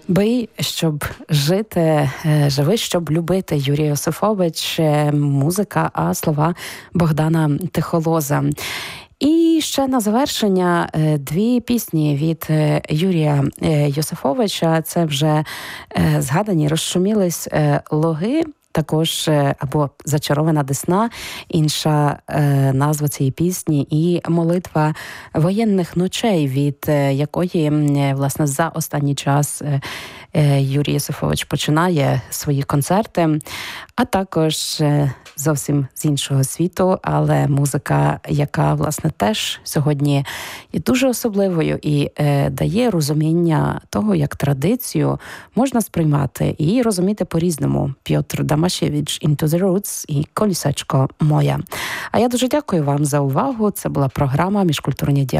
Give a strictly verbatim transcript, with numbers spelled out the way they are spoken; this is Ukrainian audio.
Бий, щоб жити, живи, щоб любити. Юрій Йосифович, музика, а слова Богдана Тихолоза. І ще на завершення дві пісні від Юрія Йосифовича. Це вже згадані, розшумілись луги, також або «Зачарована Десна», інша е, назва цієї пісні, і «Молитва воєнних ночей», від е, якої, е, власне, за останній час е, е, Юрій Йосифович починає свої концерти, а також е, зовсім з іншого світу, але музика, яка, власне, теж сьогодні є дуже особливою і е, дає розуміння того, як традицію можна сприймати і розуміти по-різному. Пьотр Дамашевич, «Into the Roots» і «Колісечко моя». А я дуже дякую вам за увагу. Це була програма «Міжкультурні діалоги».